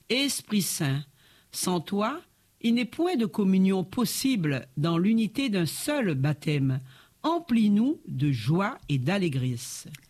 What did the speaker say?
Esprit Saint, sans toi, il n'est point de communion possible dans l'unité d'un seul baptême. Emplis-nous de joie et d'allégresse.